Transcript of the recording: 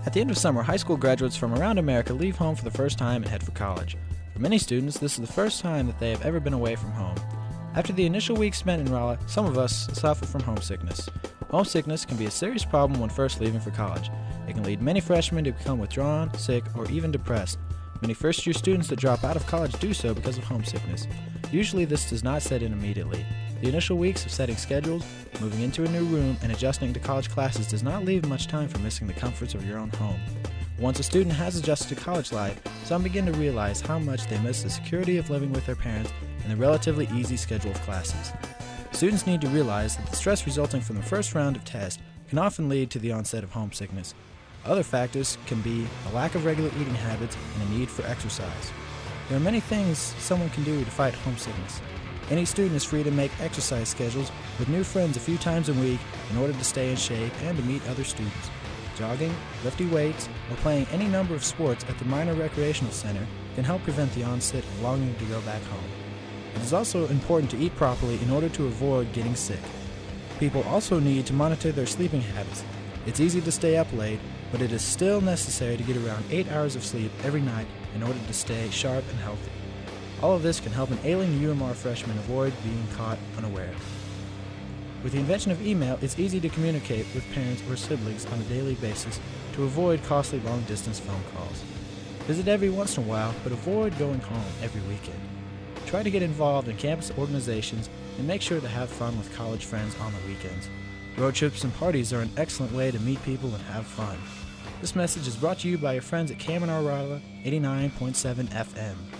At the end of summer, high school graduates from around America leave home for the first time and head for college. For many students, this is the first time that they have ever been away from home. After the initial week spent in Raleigh, some of us suffer from homesickness. Homesickness can be a serious problem when first leaving for college. It can lead many freshmen to become withdrawn, sick, or even depressed. Many first-year students that drop out of college do so because of homesickness. Usually this does not set in immediately. The initial weeks of setting schedules, moving into a new room, and adjusting to college classes does not leave much time for missing the comforts of your own home. Once a student has adjusted to college life, some begin to realize how much they miss the security of living with their parents and the relatively easy schedule of classes. Students need to realize that the stress resulting from the first round of tests can often lead to the onset of homesickness. Other factors can be a lack of regular eating habits and a need for exercise. There are many things someone can do to fight homesickness. Any student is free to make exercise schedules with new friends a few times a week in order to stay in shape and to meet other students. Jogging, lifting weights, or playing any number of sports at the minor recreational center can help prevent the onset of longing to go back home. It is also important to eat properly in order to avoid getting sick. People also need to monitor their sleeping habits. It's easy to stay up late, but it is still necessary to get around 8 hours of sleep every night in order to stay sharp and healthy. All of this can help an ailing UMR freshman avoid being caught unaware. With the invention of email, it's easy to communicate with parents or siblings on a daily basis to avoid costly long-distance phone calls. Visit every once in a while, but avoid going home every weekend. Try to get involved in campus organizations and make sure to have fun with college friends on the weekends. Road trips and parties are an excellent way to meet people and have fun. This message is brought to you by your friends at KMNR Raleigh 89.7 FM.